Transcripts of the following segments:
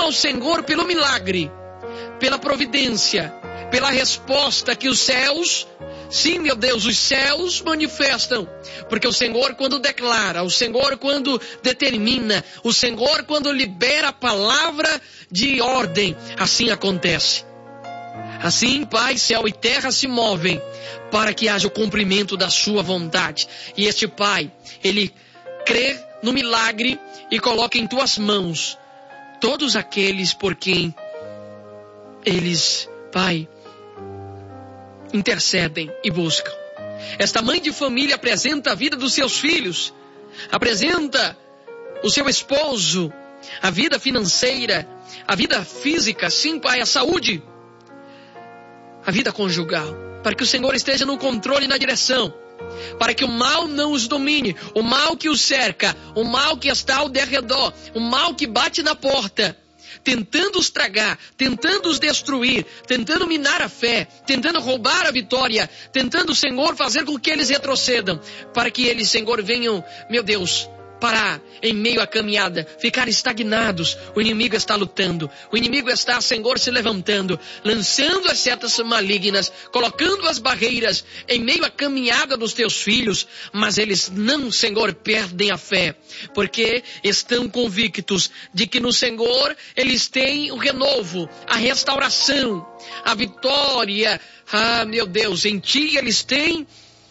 ao Senhor pelo milagre, pela providência, pela resposta que os céus, sim, meu Deus, os céus manifestam. Porque o Senhor quando declara, o Senhor quando determina, o Senhor quando libera a palavra de ordem, assim acontece. Assim, Pai, céu e terra se movem para que haja o cumprimento da sua vontade. E este Pai, Ele crê no milagre e coloca em tuas mãos todos aqueles por quem eles, Pai, intercedem e buscam. Esta mãe de família apresenta a vida dos seus filhos, apresenta o seu esposo, a vida financeira, a vida física, sim, Pai, a saúde, a vida conjugal, para que o Senhor esteja no controle e na direção, para que o mal não os domine, o mal que os cerca, o mal que está ao derredor, o mal que bate na porta, tentando os tragar, tentando os destruir, tentando minar a fé, tentando roubar a vitória, tentando, Senhor, fazer com que eles retrocedam, para que eles, Senhor, venham, meu Deus, parar em meio à caminhada, ficar estagnados. O inimigo está lutando, o inimigo está, Senhor, se levantando, lançando as setas malignas, colocando as barreiras em meio à caminhada dos teus filhos, mas eles não, Senhor, perdem a fé, porque estão convictos de que no Senhor eles têm o renovo, a restauração, a vitória. Ah, meu Deus, em Ti eles têm,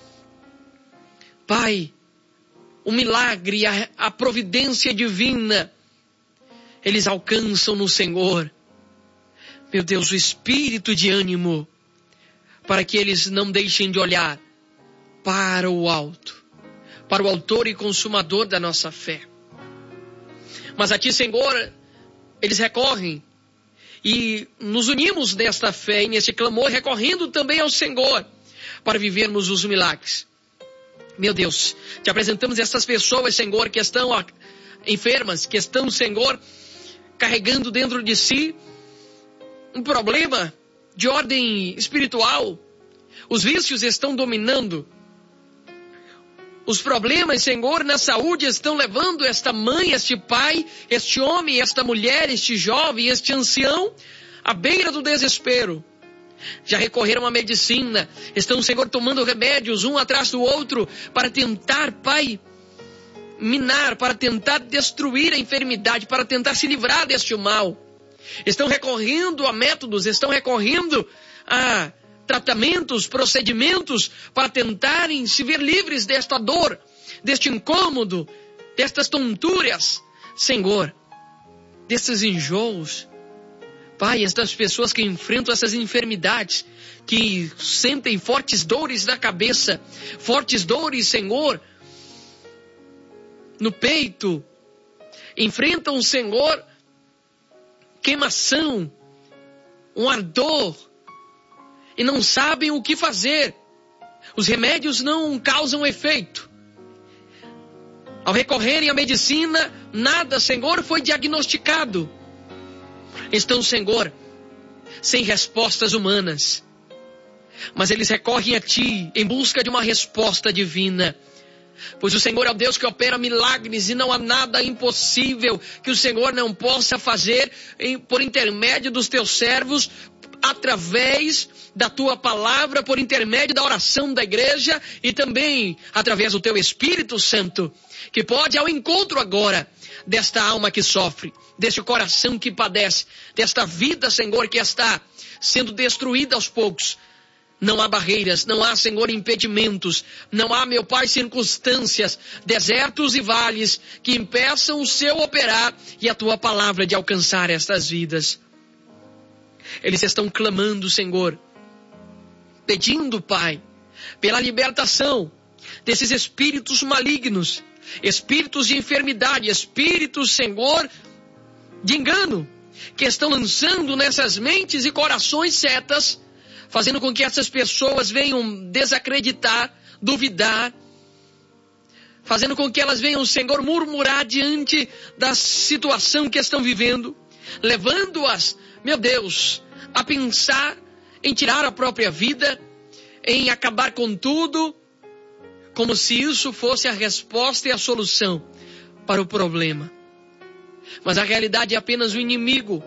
Pai, o milagre, a providência divina, eles alcançam no Senhor, meu Deus, o espírito de ânimo, para que eles não deixem de olhar para o alto, para o autor e consumador da nossa fé. Mas a Ti, Senhor, eles recorrem, e nos unimos nesta fé e nesse clamor, recorrendo também ao Senhor, para vivermos os milagres. Meu Deus, Te apresentamos essas pessoas, Senhor, que estão enfermas, que estão, Senhor, carregando dentro de si um problema de ordem espiritual. Os vícios estão dominando. Os problemas, Senhor, na saúde estão levando esta mãe, este pai, este homem, esta mulher, este jovem, este ancião, à beira do desespero. Já recorreram à medicina, estão, Senhor, tomando remédios um atrás do outro para tentar, Pai, minar, para tentar destruir a enfermidade, para tentar se livrar deste mal. Estão recorrendo a métodos, estão recorrendo a tratamentos, procedimentos para tentarem se ver livres desta dor, deste incômodo, destas tonturas, Senhor, destes enjoos. Pai, estas pessoas que enfrentam essas enfermidades, que sentem fortes dores na cabeça, fortes dores, Senhor, no peito, enfrentam, Senhor, queimação, um ardor, e não sabem o que fazer. Os remédios não causam efeito. Ao recorrerem à medicina, nada, Senhor, foi diagnosticado. Estão, Senhor, sem respostas humanas, mas eles recorrem a Ti em busca de uma resposta divina, pois o Senhor é o Deus que opera milagres e não há nada impossível que o Senhor não possa fazer por intermédio dos Teus servos, através da Tua palavra, por intermédio da oração da igreja e também através do Teu Espírito Santo, que pode ir ao encontro agora desta alma que sofre, deste coração que padece, desta vida, Senhor, que está sendo destruída aos poucos. Não há barreiras, não há, Senhor, impedimentos, não há, meu Pai, circunstâncias, desertos e vales que impeçam o Seu operar e a Tua palavra de alcançar estas vidas. Eles estão clamando, Senhor, pedindo, Pai, pela libertação desses espíritos malignos, espíritos de enfermidade, espíritos, Senhor, de engano, que estão lançando nessas mentes e corações setas, fazendo com que essas pessoas venham desacreditar, duvidar, fazendo com que elas venham, Senhor, murmurar diante da situação que estão vivendo, levando-as, meu Deus, a pensar em tirar a própria vida, em acabar com tudo, como se isso fosse a resposta e a solução para o problema. Mas a realidade é apenas o inimigo